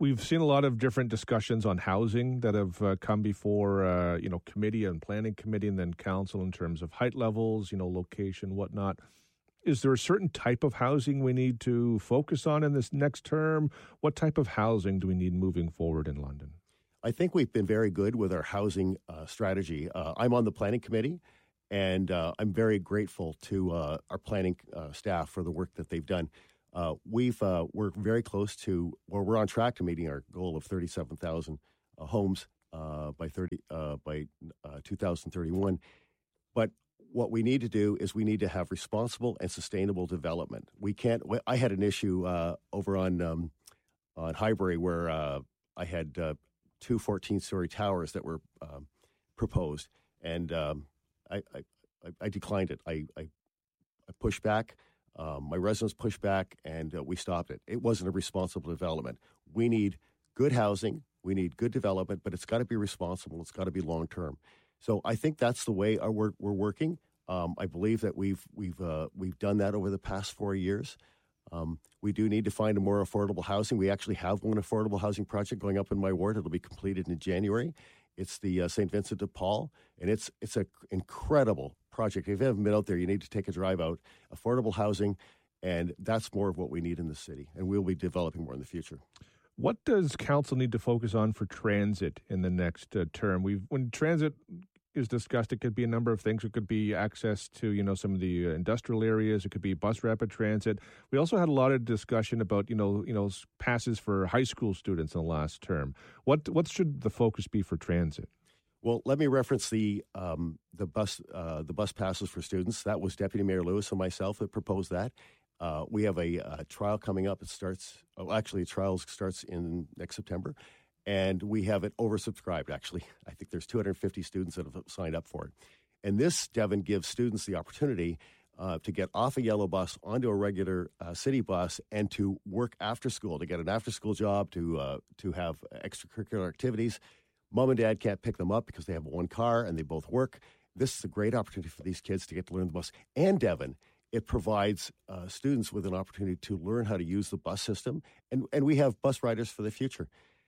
We've seen a lot of different discussions on housing that have uh, come before, uh, you know, committee and planning committee and then council in terms of height levels, you know, location, whatnot. Is there a certain type of housing we need to focus on in this next term? What type of housing do we need moving forward in London? I think we've been very good with our housing uh, strategy. Uh, I'm on the planning committee, and uh, I'm very grateful to uh, our planning uh, staff for the work that they've done. Uh, we've uh, we're very close to, well, we're on track to meeting our goal of thirty-seven thousand uh, homes uh, by thirty uh, by uh, two thousand thirty-one. But what we need to do is we need to have responsible and sustainable development. We can't. I had an issue uh, over on um, on Highbury where uh, I had uh, two fourteen-story towers that were um, proposed, and um, I, I I declined it. I I, I pushed back. Um, my residents pushed back, and uh, we stopped it. It wasn't a responsible development. We need good housing. We need good development, but it's got to be responsible. It's got to be long-term. So I think that's the way our work, we're working. Um, I believe that we've we've uh, we've done that over the past four years. Um, we do need to find a more affordable housing. We actually have one affordable housing project going up in my ward. It'll be completed in January. It's the uh, Saint Vincent de Paul, and it's it's an incredible project. If you haven't been out there, you need to take a drive out. Affordable housing, and that's more of what we need in the city, and we'll be developing more in the future. What does council need to focus on for transit in the next uh, term? We've when transit is discussed, it could be a number of things. It could be access to, you know, some of the uh, industrial areas. It could be bus rapid transit. We also had a lot of discussion about, you know, you know, passes for high school students in the last term. What what should the focus be for transit? Well, let me reference the um, the bus uh, the bus passes for students. That was Deputy Mayor Lewis and myself that proposed that. Uh, we have a, a trial coming up. It starts, oh, actually, the trial starts in next September, and we have it oversubscribed, actually. I think there's two hundred fifty students that have signed up for it. And this, Devin, gives students the opportunity uh, to get off a yellow bus onto a regular uh, city bus and to work after school, to get an after-school job, to uh, to have extracurricular activities. Mom and dad can't pick them up because they have one car and they both work. This is a great opportunity for these kids to get to learn the bus. And, Devin, it provides uh, students with an opportunity to learn how to use the bus system, and, and we have bus riders for the future.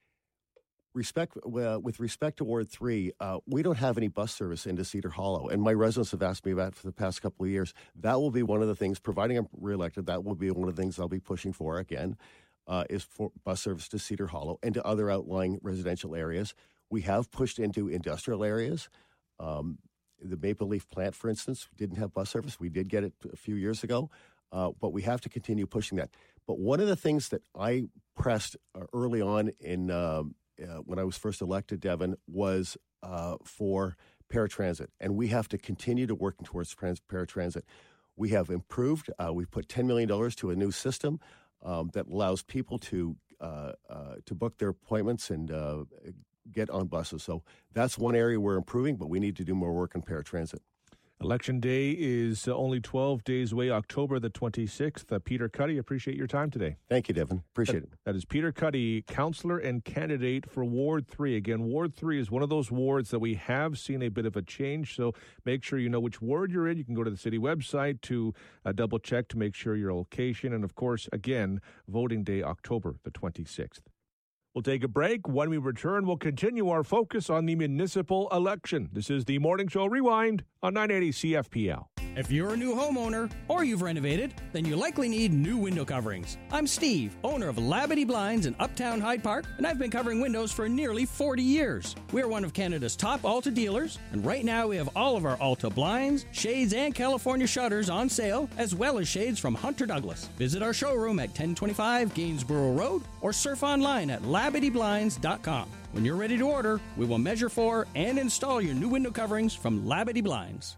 Respect uh, with respect to Ward three, uh, we don't have any bus service into Cedar Hollow, and my residents have asked me about it for the past couple of years. That will be one of the things, providing I'm reelected, that will be one of the things I'll be pushing for again, uh, is for bus service to Cedar Hollow and to other outlying residential areas. We have pushed into industrial areas. Um, The Maple Leaf plant, for instance, didn't have bus service. We did get it a few years ago, uh, but we have to continue pushing that. But one of the things that I pressed uh, early on in uh, uh, when I was first elected, Devin, was uh, for paratransit, and we have to continue to work towards trans- paratransit. We have improved. Uh, we've put ten million dollars to a new system um, that allows people to uh, uh, to book their appointments and uh, get on buses. So that's one area we're improving, but we need to do more work on paratransit. Election Day is only twelve days away, October the twenty-sixth. Uh, Peter Cuddy, appreciate your time today. Thank you, Devin. Appreciate that, it. That is Peter Cuddy, councillor and candidate for Ward three. Again, Ward three is one of those wards that we have seen a bit of a change, so make sure you know which ward you're in. You can go to the city website to uh, double-check to make sure your location. And, of course, again, voting day, October the twenty-sixth. We'll take a break. When we return, we'll continue our focus on the municipal election. This is the Morning Show Rewind on nine eighty C F P L. If you're a new homeowner or you've renovated, then you likely need new window coverings. I'm Steve, owner of Labadee Blinds in Uptown Hyde Park, and I've been covering windows for nearly forty years. We're one of Canada's top Alta dealers, and right now we have all of our Alta blinds, shades, and California shutters on sale, as well as shades from Hunter Douglas. Visit our showroom at ten twenty-five Gainsborough Road or surf online at labadee blinds dot com. When you're ready to order, we will measure for and install your new window coverings from Labadee Blinds.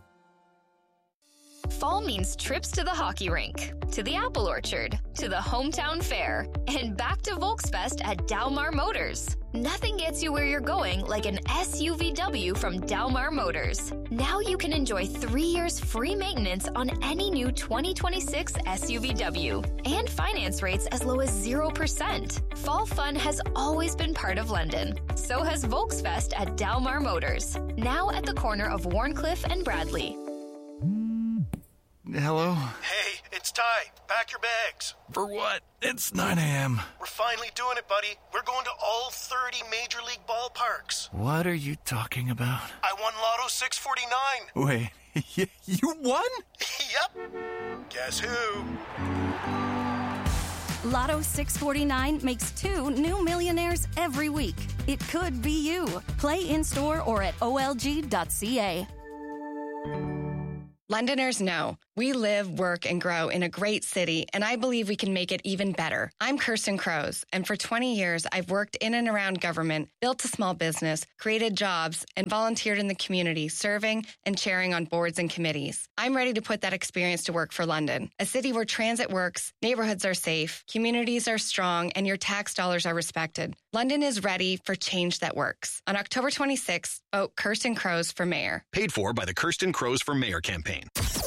Fall means trips to the hockey rink, to the apple orchard, to the hometown fair, and back to Volksfest at Dalmar Motors. Nothing gets you where you're going like an S U V W from Dalmar Motors. Now you can enjoy three years free maintenance on any new twenty twenty-six S U V W and finance rates as low as zero percent. Fall fun has always been part of London. So has Volksfest at Dalmar Motors, now at the corner of Warncliffe and Bradley. Hello? Hey, It's Ty. Pack your bags. For what? It's nine a.m. We're finally doing it, buddy. We're going to all thirty Major League ballparks. What are you talking about? I won Lotto six forty-nine. Wait, you won? Yep. Guess who? Lotto six forty-nine makes two new millionaires every week. It could be you. Play in-store or at O L G dot C A. Londoners know we live, work, and grow in a great city, and I believe we can make it even better. I'm Kirsten Crows, and for twenty years, I've worked in and around government, built a small business, created jobs, and volunteered in the community, serving and chairing on boards and committees. I'm ready to put that experience to work for London, a city where transit works, neighborhoods are safe, communities are strong, and your tax dollars are respected. London is ready for change that works. On October twenty-sixth, vote Kirsten Crows for mayor. Paid for by the Kirsten Crows for Mayor campaign.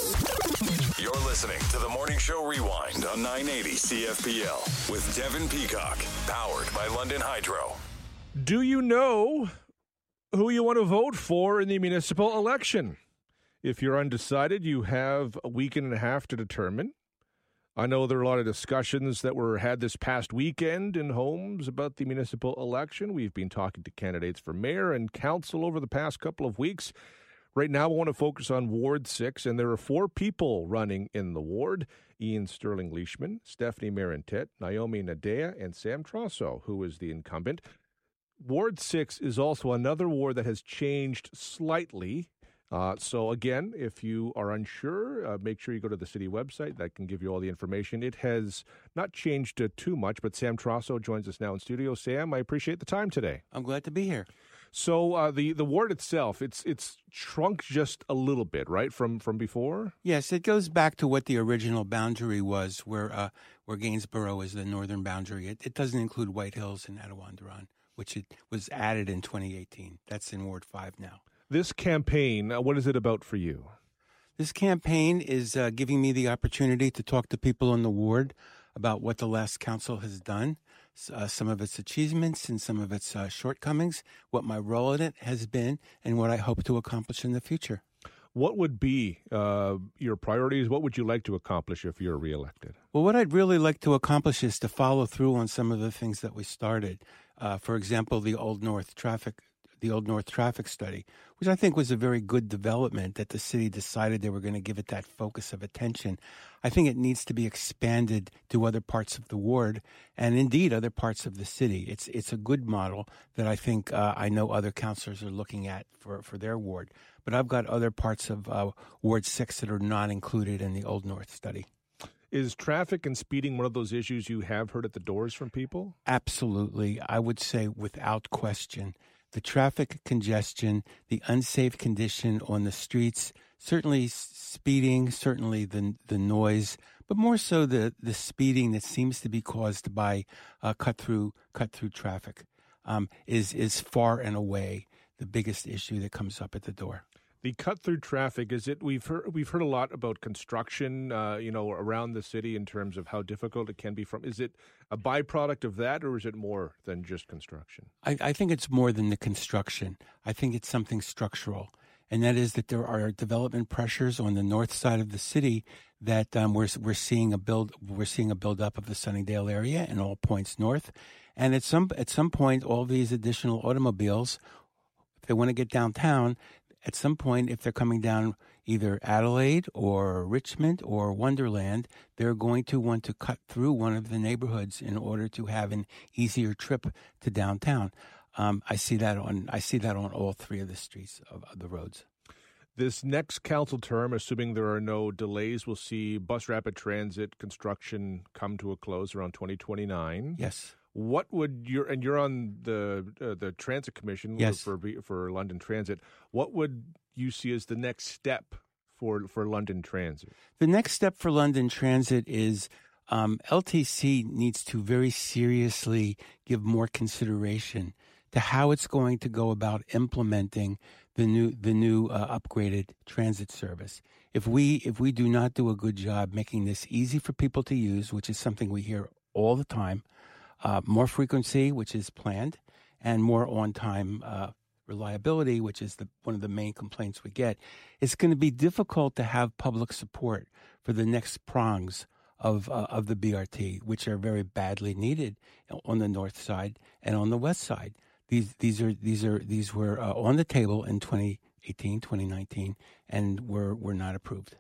You're listening to the Morning Show Rewind on nine eighty C F P L with Devin Peacock, powered by London Hydro. Do you know who you want to vote for in the municipal election? If you're undecided, you have a week and a half to determine. I know there are a lot of discussions that were had this past weekend in homes about the municipal election. We've been talking to candidates for mayor and council over the past couple of weeks. Right now, I want to focus on Ward six, and there are four people running in the ward: Ian Sterling-Leishman, Stephanie Marintet, Naomi Nadea, and Sam Trosso, who is the incumbent. Ward six is also another ward that has changed slightly. Uh, so, again, if you are unsure, uh, make sure you go to the city website. That can give you all the information. It has not changed uh, too much, but Sam Trosso joins us now in studio. Sam, I appreciate the time today. I'm glad to be here. So uh, the the ward itself, it's it's shrunk just a little bit, right, from from before? Yes, it goes back to what the original boundary was, where uh, where Gainsborough is the northern boundary. It, it doesn't include White Hills and Attawandaron, which it was added in twenty eighteen. That's in Ward five now. This campaign, uh, what is it about for you? This campaign is uh, giving me the opportunity to talk to people in the ward about what the last council has done. Uh, some of its achievements and some of its uh, shortcomings, what my role in it has been, and what I hope to accomplish in the future. What would be uh, your priorities? What would you like to accomplish if you're reelected? Well, what I'd really like to accomplish is to follow through on some of the things that we started. Uh, for example, the Old North traffic the Old North traffic study, which I think was a very good development that the city decided they were going to give it that focus of attention. I think it needs to be expanded to other parts of the ward and indeed other parts of the city. It's it's a good model that I think uh, I know other councillors are looking at for, for their ward. But I've got other parts of uh, Ward six that are not included in the Old North study. Is traffic and speeding one of those issues you have heard at the doors from people? Absolutely. I would say without question. The traffic congestion, the unsafe condition on the streets, certainly speeding, certainly the the noise, but more so the, the speeding that seems to be caused by uh, cut through cut through traffic um, is is far and away the biggest issue that comes up at the door. The cut through traffic, is it? We've heard we've heard a lot about construction, uh, you know, around the city in terms of how difficult it can be. From is it a byproduct of that, or is it more than just construction? I, I think it's more than the construction. I think it's something structural, and that is that there are development pressures on the north side of the city that um, we're we're seeing a build we're seeing a build up of the Sunnydale area and all points north, and at some at some point, all these additional automobiles, if they want to get downtown. At some point, if they're coming down either Adelaide or Richmond or Wonderland, they're going to want to cut through one of the neighborhoods in order to have an easier trip to downtown. Um, I see that on I see that on all three of the streets of, of the roads. This next council term, assuming there are no delays, we'll see bus rapid transit construction come to a close around twenty twenty-nine. Yes. What would your and you're on the uh, the Transit Commission yes. for for London Transit? What would you see as the next step for for London Transit? The next step for London Transit is um, L T C needs to very seriously give more consideration to how it's going to go about implementing the new the new uh, upgraded transit service. If we if we do not do a good job making this easy for people to use, which is something we hear all the time. Uh, more frequency, which is planned, and more on-time uh, reliability, which is the, one of the main complaints we get, it's going to be difficult to have public support for the next prongs of uh, of the B R T, which are very badly needed on the north side and on the west side. These these are these are these were uh, on the table in twenty eighteen, twenty nineteen, and were were not approved.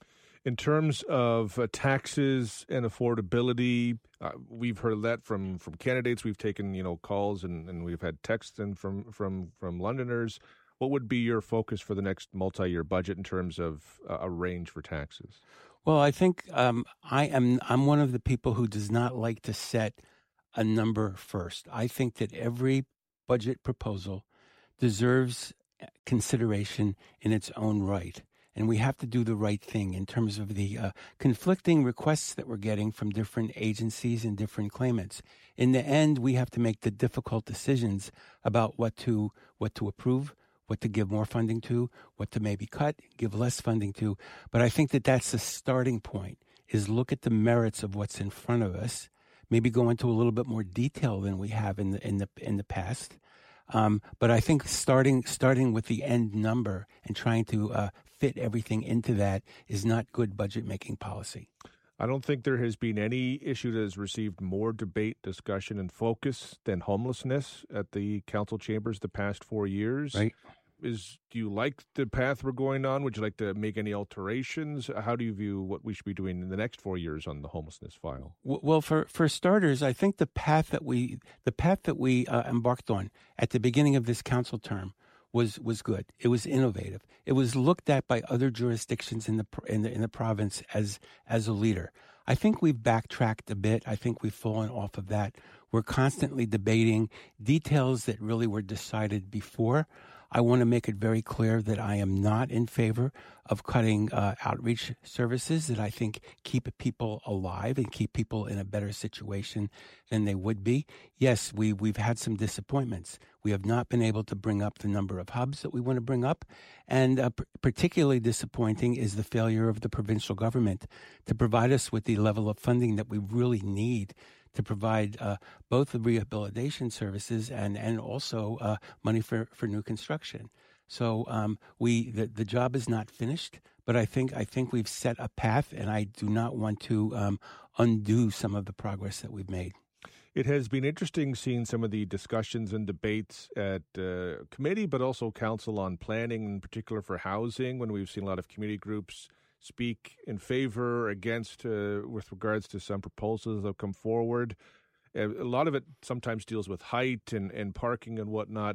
In terms of uh, taxes and affordability, uh, we've heard that from, from candidates. We've taken you know calls and, and we've had texts in from from from Londoners. What would be your focus for the next multi-year budget in terms of uh, a range for taxes? Well, I think um, I am. I'm one of the people who does not like to set a number first. I think that every budget proposal deserves consideration in its own right, and we have to do the right thing in terms of the uh, conflicting requests that we're getting from different agencies and different claimants. In the end, we have to make the difficult decisions about what to what to approve, what to give more funding to, what to maybe cut, give less funding to. But I think that that's the starting point, is look at the merits of what's in front of us, maybe go into a little bit more detail than we have in the in the in the past. Um, but I think starting starting with the end number and trying to uh, fit everything into that is not good budget making policy. I don't think there has been any issue that has received more debate, discussion, and focus than homelessness at the council chambers the past four years. Right. Is do you like the path we're going on? Would you like to make any alterations? How do you view what we should be doing in the next four years on the homelessness file? Well, for, for starters, I think the path that we the path that we uh, embarked on at the beginning of this council term was was good. It was innovative. It was looked at by other jurisdictions in the in the in the province as as a leader. I think we've backtracked a bit. I think we've fallen off of that. We're constantly debating details that really were decided before. I want to make it very clear that I am not in favor of cutting uh, outreach services that I think keep people alive and keep people in a better situation than they would be. Yes, we, we've had some disappointments. We have not been able to bring up the number of hubs that we want to bring up. And uh, p- particularly disappointing is the failure of the provincial government to provide us with the level of funding that we really need to provide uh, both the rehabilitation services and and also uh, money for, for new construction. So um, we the, the job is not finished, but I think I think we've set a path, and I do not want to um, undo some of the progress that we've made. It has been interesting seeing some of the discussions and debates at uh, committee, but also council on planning, in particular for housing, when we've seen a lot of community groups speak in favor, against, uh, with regards to some proposals that have come forward. Uh, a lot of it sometimes deals with height and, and parking and whatnot.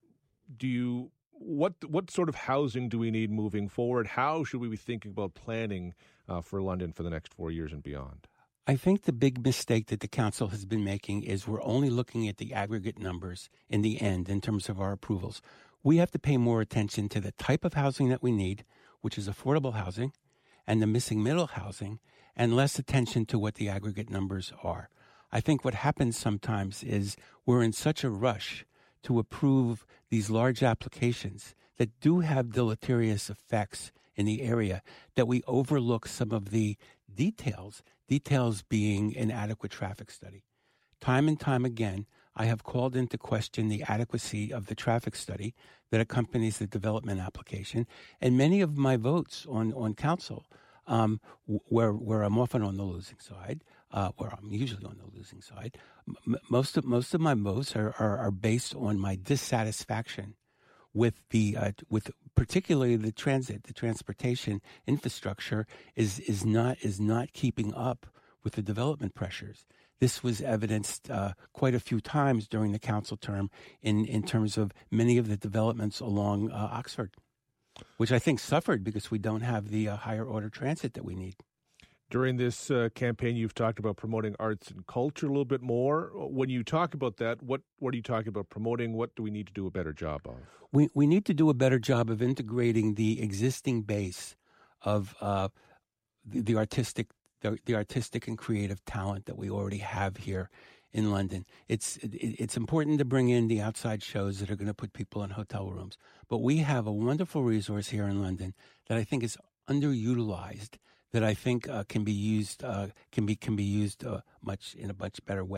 Do you what what sort of housing do we need moving forward? How should we be thinking about planning uh, for London for the next four years and beyond? I think the big mistake that the council has been making is we're only looking at the aggregate numbers in the end in terms of our approvals. We have to pay more attention to the type of housing that we need, which is affordable housing, and the missing middle housing, and less attention to what the aggregate numbers are. I think what happens sometimes is we're in such a rush to approve these large applications that do have deleterious effects in the area that we overlook some of the details, details being an adequate traffic study. Time and time again, I have called into question the adequacy of the traffic study that accompanies the development application, and many of my votes on, on council, um, where where I'm often on the losing side, uh, where I'm usually on the losing side, m- most of most of my votes are, are, are based on my dissatisfaction with the uh, with particularly the transit, the transportation infrastructure is is not is not keeping up with the development pressures. This was evidenced uh, quite a few times during the council term in, in terms of many of the developments along uh, Oxford, which I think suffered because we don't have the uh, higher order transit that we need. During this uh, campaign, you've talked about promoting arts and culture a little bit more. When you talk about that, what, what are you talking about promoting? What do we need to do a better job of? We, we need to do a better job of integrating the existing base of uh, the, the artistic The, the artistic and creative talent that we already have here in London. It's it, it's important to bring in the outside shows that are going to put people in hotel rooms. But we have a wonderful resource here in London that I think is underutilized, that I think uh, can be used uh, can be can be used uh, much in a much better way.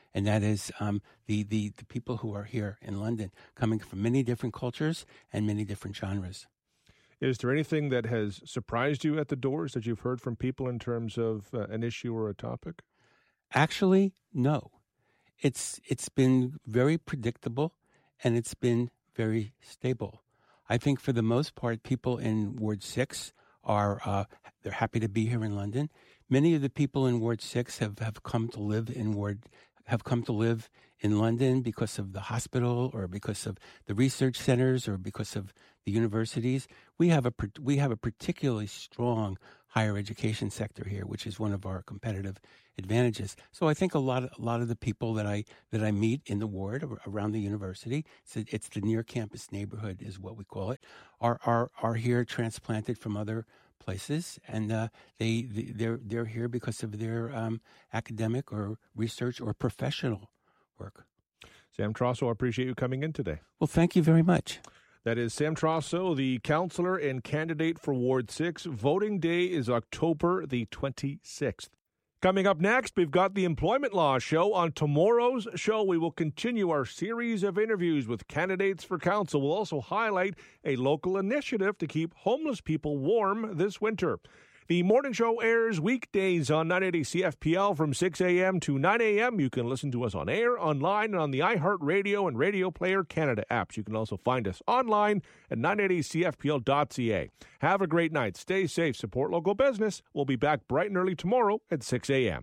and that is um, the, the, the people who are here in London, coming from many different cultures and many different genres. Is there anything that has surprised you at the doors that you've heard from people in terms of uh, an issue or a topic? Actually, no. It's it's been very predictable, and it's been very stable. I think for the most part, people in Ward six are uh, they're happy to be here in London. Many of the people in Ward six have, have come to live in Ward have come to live in London because of the hospital or because of the research centers or because of the universities. We have a we have a particularly strong higher education sector here, which is one of our competitive advantages. So I think a lot of a lot of the people that I that I meet in the ward around the university, it's, it's the near campus neighborhood is what we call it, are are are here transplanted from other places, and uh, they they're they're here because of their um, academic or research or professional work. Sam Trosso, I appreciate you coming in today. Well, thank you very much. That is Sam Trosso, the councillor and candidate for Ward six. Voting day is October the twenty-sixth. Coming up next, we've got the Employment Law Show. On tomorrow's show, we will continue our series of interviews with candidates for council. We'll also highlight a local initiative to keep homeless people warm this winter. The morning show airs weekdays on nine eighty C F P L from six a.m. to nine a.m. You can listen to us on air, online, and on the iHeartRadio and Radio Player Canada apps. You can also find us online at nine eighty C F P L dot C A. Have a great night. Stay safe. Support local business. We'll be back bright and early tomorrow at six a.m.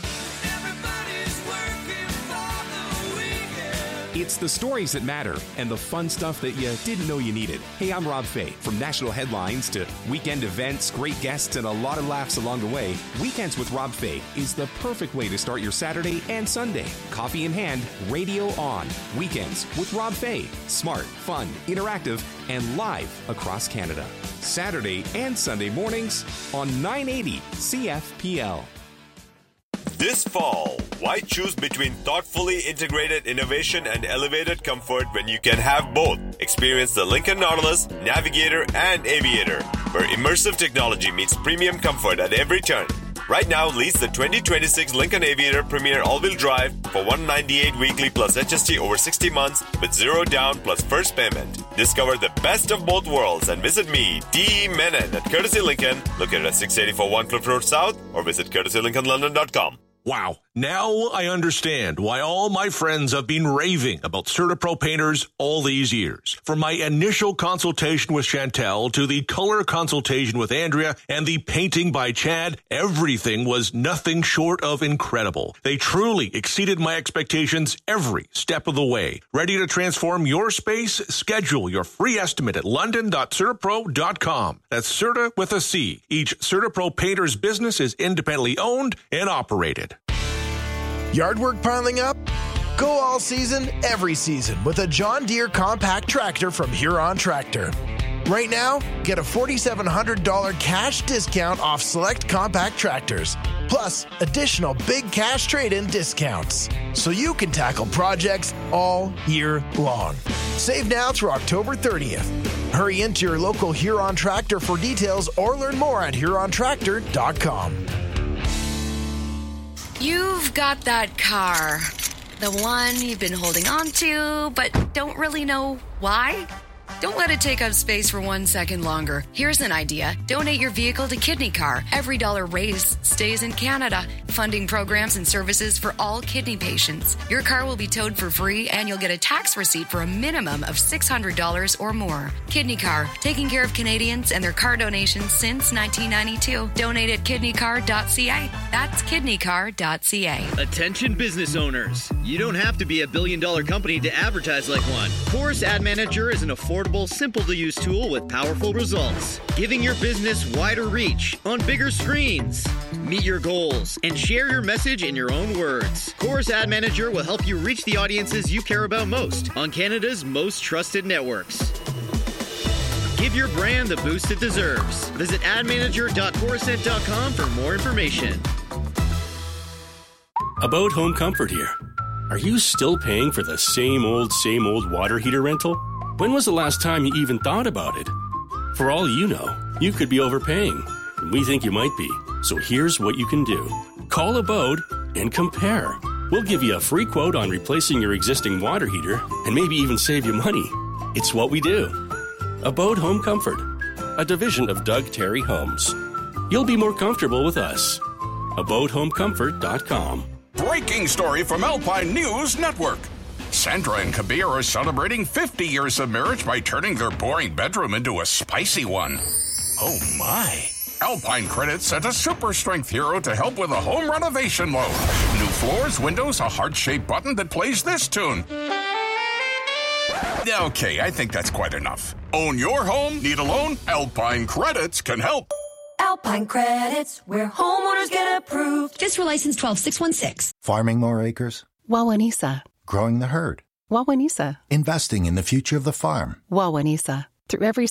It's the stories that matter and the fun stuff that you didn't know you needed. Hey, I'm Rob Fay. From national headlines to weekend events, great guests, and a lot of laughs along the way, Weekends with Rob Fay is the perfect way to start your Saturday and Sunday. Coffee in hand, radio on. Weekends with Rob Fay. Smart, fun, interactive, and live across Canada. Saturday and Sunday mornings on nine eighty C F P L. This fall, why choose between thoughtfully integrated innovation and elevated comfort when you can have both? Experience the Lincoln Nautilus, Navigator, and Aviator, where immersive technology meets premium comfort at every turn. Right now, lease the twenty twenty-six Lincoln Aviator Premier All-Wheel Drive for one hundred ninety-eight dollars weekly plus H S T over sixty months with zero down plus first payment. Discover the best of both worlds and visit me, D E. Menon, at Courtesy Lincoln, located at six eighty-four Wharncliffe Road South, or visit courtesy lincoln london dot com. Wow. Now I understand why all my friends have been raving about CertaPro painters all these years. From my initial consultation with Chantel to the color consultation with Andrea and the painting by Chad, everything was nothing short of incredible. They truly exceeded my expectations every step of the way. Ready to transform your space? Schedule your free estimate at london dot certapro dot com. That's Certa with a C. Each CertaPro painter's business is independently owned and operated. Yard work piling up? Go all season, every season with a John Deere compact tractor from Huron Tractor. Right now, get a four thousand seven hundred dollars cash discount off select compact tractors, plus additional big cash trade-in discounts, so you can tackle projects all year long. Save now through October thirtieth. Hurry into your local Huron Tractor for details or learn more at huron tractor dot com. You've got that car. The one you've been holding on to, but don't really know why? Don't let it take up space for one second longer. Here's an idea. Donate your vehicle to Kidney Car. Every dollar raised stays in Canada, funding programs and services for all kidney patients. Your car will be towed for free, and you'll get a tax receipt for a minimum of six hundred dollars or more. Kidney Car, taking care of Canadians and their car donations since nineteen ninety-two. Donate at kidney car dot c a. That's kidney car dot c a. Attention business owners. You don't have to be a billion dollar company to advertise like one. Chorus Ad Manager is an affordable, simple-to-use tool with powerful results, giving your business wider reach on bigger screens. Meet your goals and share your message in your own words. Chorus Ad Manager will help you reach the audiences you care about most on Canada's most trusted networks. Give your brand the boost it deserves. Visit ad manager dot corusent dot com for more information. About Home Comfort here. Are you still paying for the same old, same old water heater rental? When was the last time you even thought about it? For all you know, you could be overpaying. We think you might be. So here's what you can do. Call Abode and compare. We'll give you a free quote on replacing your existing water heater and maybe even save you money. It's what we do. Abode Home Comfort, a division of Doug Terry Homes. You'll be more comfortable with us. abode home comfort dot com. Breaking story from Alpine News Network. Sandra and Kabir are celebrating fifty years of marriage by turning their boring bedroom into a spicy one. Oh my. Alpine Credit sent a super strength hero to help with a home renovation loan. New floors, windows, a heart-shaped button that plays this tune. Okay, I think that's quite enough. Own your home? Need a loan? Alpine Credits can help. Alpine Credits, where homeowners get approved. Fiscal license twelve six one six. Farming more acres. Wawanesa. Growing the herd. Wawanesa. Investing in the future of the farm. Wawanesa. Through every